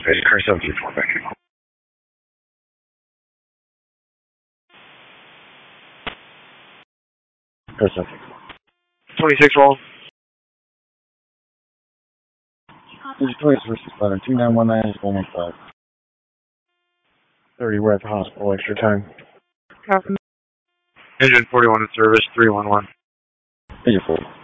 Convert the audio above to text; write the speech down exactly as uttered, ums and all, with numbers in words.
Hey, car seven three four back in. Car seven three four. twenty-six roll. twenty-six versus ladder. two nine one nine one one five. thirty, we're at the hospital. Extra time. Copy. Engine forty-one in service, three one one. Engine forty.